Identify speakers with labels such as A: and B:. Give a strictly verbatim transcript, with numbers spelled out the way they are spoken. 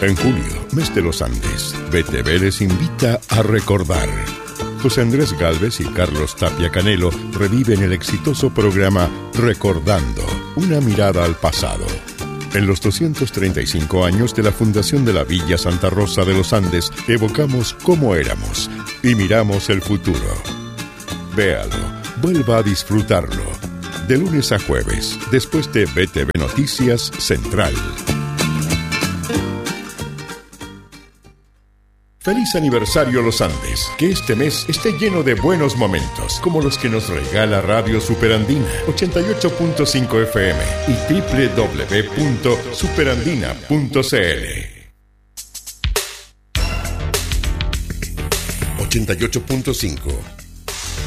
A: En julio, mes de los Andes, B T V les invita a recordar. José Andrés Gálvez y Carlos Tapia Canelo reviven el exitoso programa Recordando, una mirada al pasado. En los doscientos treinta y cinco años de la fundación de la Villa Santa Rosa de los Andes, evocamos cómo éramos y miramos el futuro. Véalo, vuelva a disfrutarlo. De lunes a jueves, después de B T V Noticias Central. Feliz aniversario Los Andes, que este mes esté lleno de buenos momentos, como los que nos regala Radio Superandina, ochenta y ocho punto cinco F M y doble u doble u doble u punto superandina punto c l. ochenta y ocho punto cinco